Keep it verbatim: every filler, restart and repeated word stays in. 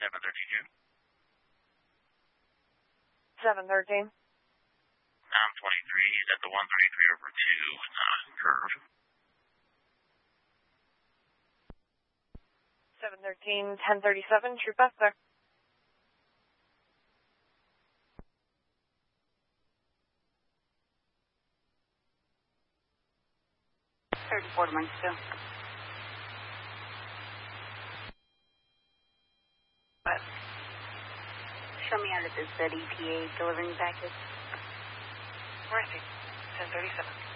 seven thirteen. seven thirteen. nine twenty-three, he's at the one thirty-three over two uh, curve. seven thirteen, ten thirty-seven, true pass there. thirty-four to minus two. What? Show me out of this Z E T A delivering package. Where is he? ten thirty-seven.